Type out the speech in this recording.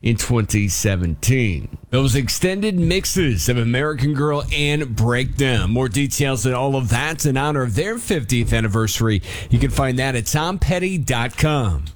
in 2017. Those extended mixes of American Girl and Breakdown. More details on all of that in honor of their 50th anniversary. You can find that at tompetty.com.